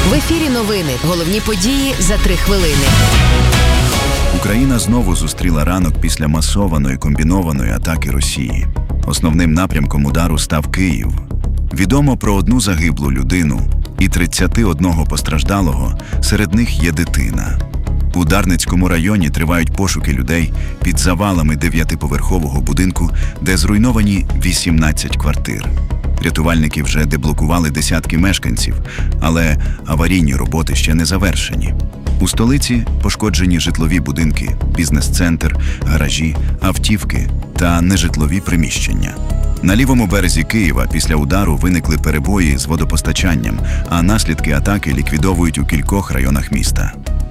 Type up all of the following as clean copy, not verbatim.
В ефірі новини. Головні події за 3 хвилини. Україна знову зустріла ранок після масованої комбінованої атаки Росії. Основним напрямком удару став Київ. Відомо про 1 загиблу людину і 31 постраждалого, серед них є дитина. У Дарницькому районі тривають пошуки людей під завалами 9-поверхового будинку, де зруйновані 18 квартир. Рятувальники вже деблокували десятки мешканців, але аварійні роботи ще не завершені. У столиці пошкоджені житлові будинки, бізнес-центр, гаражі, автівки та нежитлові приміщення. На лівому березі Києва після удару виникли перебої з водопостачанням, а наслідки атаки ліквідовують у кількох районах міста.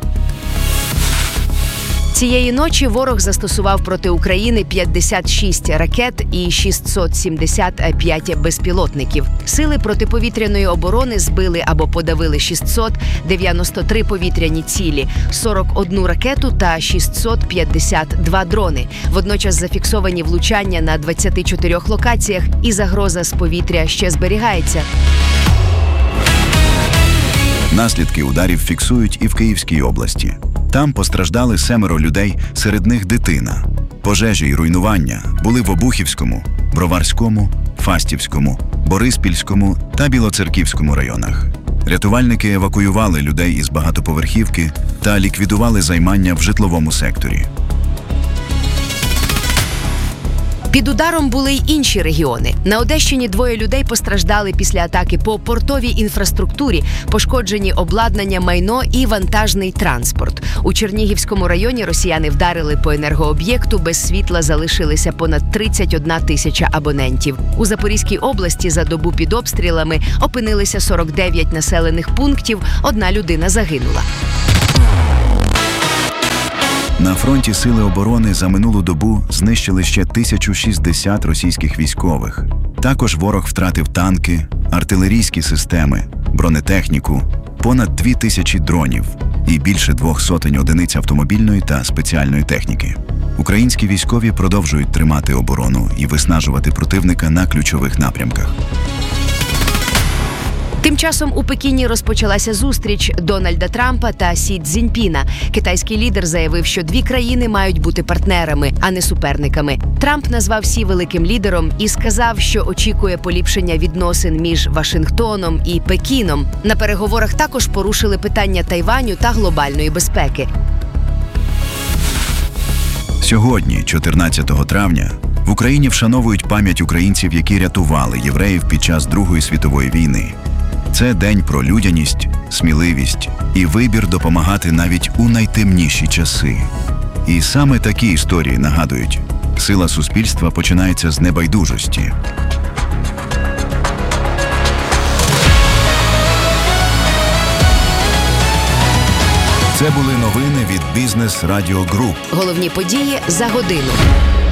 Цієї ночі ворог застосував проти України 56 ракет і 675 безпілотників. Сили протиповітряної оборони збили або подавили 693 повітряні цілі, 41 ракету та 652 дрони. Водночас зафіксовані влучання на 24 локаціях і загроза з повітря ще зберігається. Наслідки ударів фіксують і в Київській області. Там постраждали 7 людей, серед них дитина. Пожежі й руйнування були в Обухівському, Броварському, Фастівському, Бориспільському та Білоцерківському районах. Рятувальники евакуювали людей із багатоповерхівки та ліквідували займання в житловому секторі. Під ударом були й інші регіони. На Одещині 2 людей постраждали після атаки по портовій інфраструктурі, пошкоджені обладнання, майно і вантажний транспорт. У Чернігівському районі росіяни вдарили по енергооб'єкту, без світла залишилися понад 31 тисяча абонентів. У Запорізькій області за добу під обстрілами опинилися 49 населених пунктів, 1 людина загинула. На фронті Сили оборони за минулу добу знищили ще 1060 російських військових. Також ворог втратив танки, артилерійські системи, бронетехніку, понад 2000 дронів і більше 200 одиниць автомобільної та спеціальної техніки. Українські військові продовжують тримати оборону і виснажувати противника на ключових напрямках. Тим часом у Пекіні розпочалася зустріч Дональда Трампа та Сі Цзіньпіна. Китайський лідер заявив, що 2 країни мають бути партнерами, а не суперниками. Трамп назвав Сі великим лідером і сказав, що очікує поліпшення відносин між Вашингтоном і Пекіном. На переговорах також порушили питання Тайваню та глобальної безпеки. Сьогодні, 14 травня, в Україні вшановують пам'ять українців, які рятували євреїв під час Другої світової війни. Це день про людяність, сміливість і вибір допомагати навіть у найтемніші часи. І саме такі історії нагадують, сила суспільства починається з небайдужості. Це були новини від Бізнес Радіо Груп. Головні події за годину.